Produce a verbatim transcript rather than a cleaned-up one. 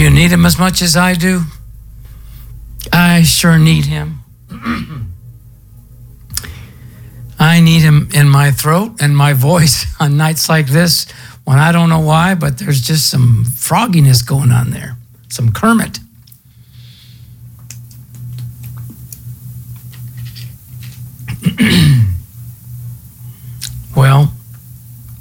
you need him as much as I do? I sure need him. I need him in my throat and my voice on nights like this when I don't know why, but there's just some frogginess going on there, some Kermit.